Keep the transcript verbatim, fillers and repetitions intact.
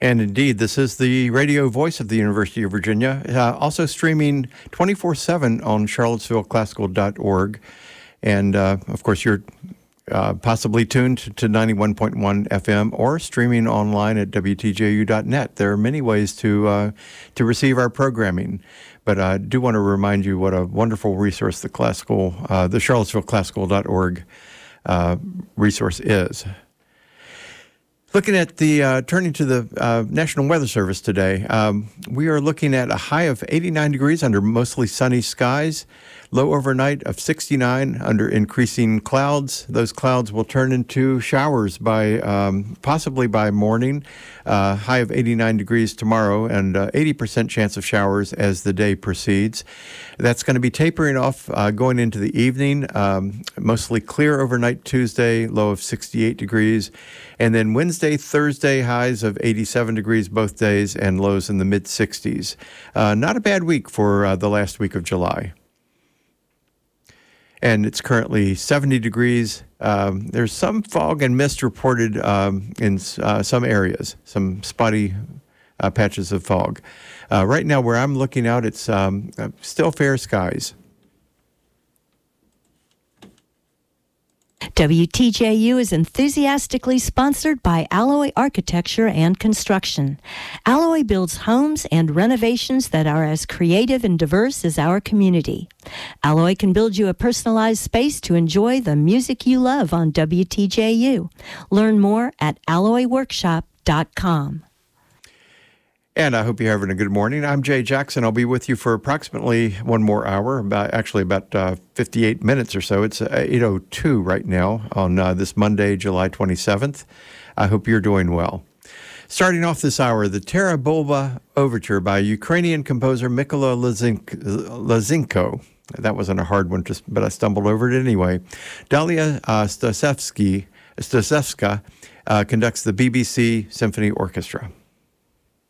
And indeed, this is the radio voice of the University of Virginia, uh, also streaming twenty-four seven on charlottesville classical dot org. And, uh, of course, you're uh, possibly tuned to ninety-one point one F M or streaming online at W T J U dot net. There are many ways to uh, to receive our programming. But I do want to remind you what a wonderful resource the classical, uh, the charlottesville classical dot org uh, resource is. Looking at the, uh, turning to the uh, National Weather Service today, um, we are looking at a high of eighty-nine degrees under mostly sunny skies, low overnight of sixty-nine under increasing clouds. Those clouds will turn into showers by um, possibly by morning, uh, high of eighty-nine degrees tomorrow, and uh, eighty percent chance of showers as the day proceeds. That's going to be tapering off uh, going into the evening, um, mostly clear overnight Tuesday, low of sixty-eight degrees. And then Wednesday, Thursday, highs of eighty-seven degrees both days and lows in the mid-sixties. Uh, not a bad week for uh, the last week of July. And it's currently seventy degrees. Um, there's some fog and mist reported um, in uh, some areas, some spotty uh, patches of fog. Uh, right now, where I'm looking out, it's um, still fair skies. W T J U is enthusiastically sponsored by Alloy Architecture and Construction. Alloy builds homes and renovations that are as creative and diverse as our community. Alloy can build you a personalized space to enjoy the music you love on W T J U. Learn more at alloy workshop dot com. And I hope you're having a good morning. I'm Jay Jackson. I'll be with you for approximately one more hour, about actually about uh, fifty-eight minutes or so. It's eight oh two right now on uh, this Monday, July twenty-seventh. I hope you're doing well. Starting off this hour, the Terra Bulba Overture by Ukrainian composer Mykola Lazinko. That wasn't a hard one, just, but I stumbled over it anyway. Dalia uh, Stasevsky, Stasevska uh, conducts the B B C Symphony Orchestra.